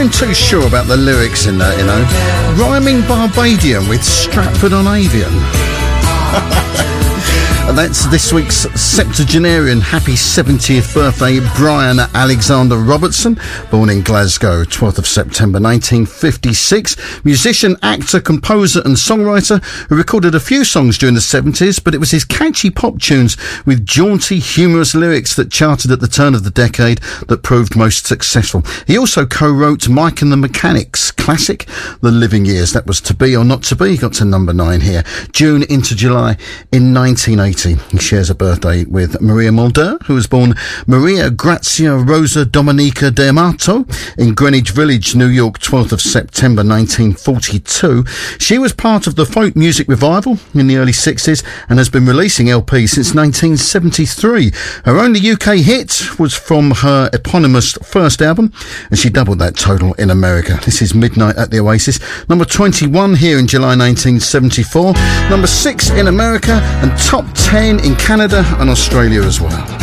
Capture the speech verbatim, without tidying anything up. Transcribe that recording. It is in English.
been too sure about the lyrics in that, you know. Rhyming Barbadian with Stratford-on-Avon. And that's this week's septuagenarian. Happy seventieth birthday, Brian Alexander Robertson, born in Glasgow, twelfth of September nineteen fifty-six. Musician, actor, composer and songwriter who recorded a few songs during the seventies, but it was his catchy pop tunes with jaunty, humorous lyrics that charted at the turn of the decade that proved most successful. He also co-wrote Mike and the Mechanics' classic, The Living Years. That was To Be or Not To Be. Got to number nine here. June into July in nineteen eighty. He shares a birthday with Maria Mulder, who was born Maria Grazia Rosa Domenica D'Amato in Greenwich Village, New York, twelfth of September nineteen forty-two. She was part of the folk music revival in the early sixties and has been releasing L Ps since nineteen seventy-three. Her only U K hit was from her eponymous first album, and she doubled that total in America. This is Midnight at the Oasis, number twenty-one here in July nineteen seventy-four, number six in America, and top ten in Canada and Australia as well.